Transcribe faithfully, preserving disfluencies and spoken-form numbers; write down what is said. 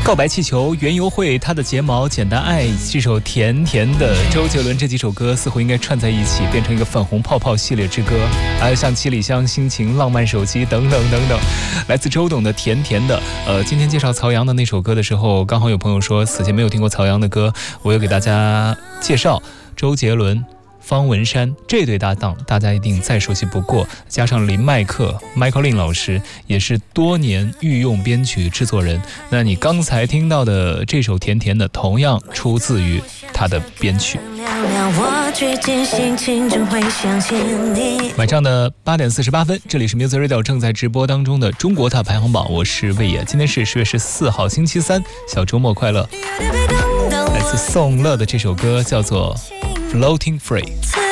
告白气球、园游会、他的睫毛、简单爱，这首甜甜的周杰伦这几首歌似乎应该串在一起，变成一个粉红泡泡系列之歌。还有像七里香、心情、浪漫手机等等等等，来自周董的甜甜的。呃，今天介绍曹阳的那首歌的时候，刚好有朋友说此前没有听过曹阳的歌，我又给大家介绍周杰伦、方文山这对搭档，大家一定再熟悉不过，加上林麦克 Michael Lin 老师也是多年御用编曲制作人。那你刚才听到的这首甜甜的同样出自于他的编曲。晚上的八点四十八分，这里是 Music Radio 正在直播当中的中国大排行榜，我是魏野。今天是十月十四号星期三，小周末快乐。来自宋乐的这首歌叫做Floating Free。